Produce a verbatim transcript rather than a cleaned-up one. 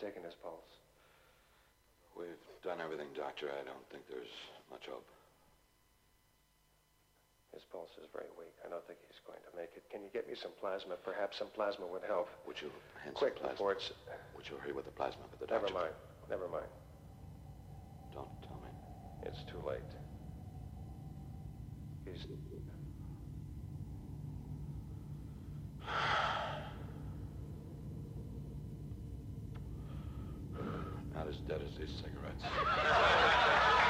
taken his pulse? We've done everything, Doctor. I don't think there's much hope. His pulse is very weak. I don't think he's going to make it. Can you get me some plasma? Perhaps some plasma would help. Would you hand Quick some plasma? reports. Would you hurry with the plasma for the doctor? Never mind. Never mind. Don't tell me. It's too late. He's... Not as dead as these cigarettes.